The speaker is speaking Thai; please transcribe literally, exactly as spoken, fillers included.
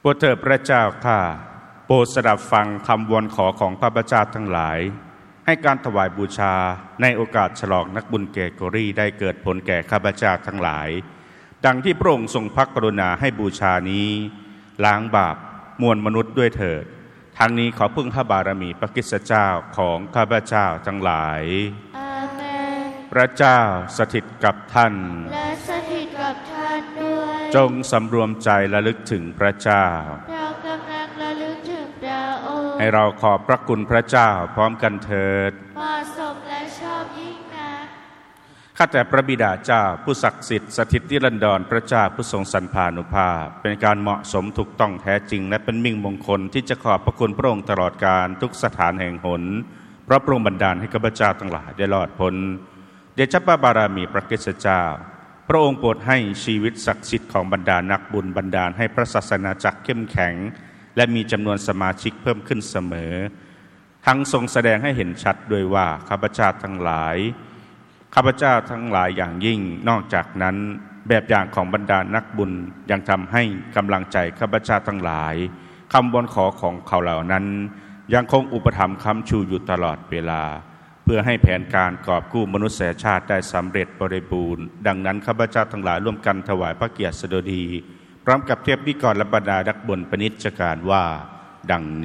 โปรดเถิดพระเจ้าข้าโปรดสดับฟังคำวอนขอของข้าพเจ้าทั้งหลายให้การถวายบูชาในโอกาสฉลองนักบุญเกโกรีได้เกิดผลแก่ข้าพเจ้าทั้งหลายดังที่พระองค์ทรงพระกรุณาให้บูชานี้ล้างบาปมวลมนุษย์ด้วยเถิดทั้งนี้ขอพึ่งพระบารมีพระคริสตเจ้าของข้าพเจ้าทั้งหลายอาเมนพระเจ้าสถิตกับท่านและสถิตกับท่านด้วยจงสำรวมใจระลึกถึงพระเจ้าเรากำลังระลึกถึงพระองค์ให้เราขอบพระคุณพระเจ้าพร้อมกันเถิดเหมาะสมและชอบยิ่งนักข้าแต่พระบิดาเจ้าผู้ศักดิ์สิทธิ์สถิตนิรันดรพระเจ้าผู้ทรงสรรพานุภาพเป็นการเหมาะสมถูกต้องแท้จริงและเป็นมิ่งมงคลที่จะขอบพระคุณพระองค์ตลอดกาลทุกสถานแห่งหนเพราะพระองค์บันดาลให้ข้าพเจ้าทั้งหลายได้รอดพ้นเดชพระบารมีพระคริสตเจ้าพระองค์โปรดให้ชีวิตศักดิ์สิทธิ์ของบรรดานักบุญบันดาลให้พระศาสนาจักรเข้มแข็งและมีจำนวนสมาชิกเพิ่มขึ้นเสมอทั้งทรงแสดงให้เห็นชัดด้วยว่าข้าพเจ้าทั้งหลายข้าพเจ้าทั้งหลายอย่างยิ่งนอกจากนั้นแบบอย่างของบรรดานักบุญยังทำให้กำลังใจข้าพเจ้าทั้งหลายคำวอนขอของเขาเหล่านั้นยังคงอุปถัมภ์ค้ำชูอยู่ตลอดเวลาเพื่อให้แผนการกอบกู้มนุษยชาติได้สำเร็จบริบูรณ์ดังนั้นข้าพเจ้าทั้งหลายร่วมกันถวายพระเกียรติสดุดีพร้อมกับเทพนิกรและบรรดานักบุญปณิจการว่าดัง